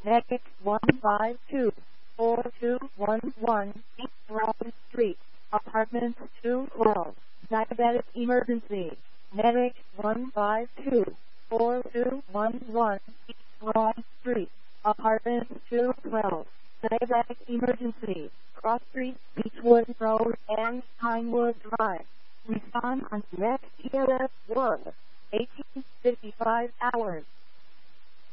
Medic 152-4211 East Broad Street, Apartment 212, Diabetic Emergency. Medic 152-4211 East Broad Street, Apartment 212, Diabetic Emergency. Cross Street, Beechwood Road, and Pinewood Drive. Respond on next ELS 1, 1855 hours.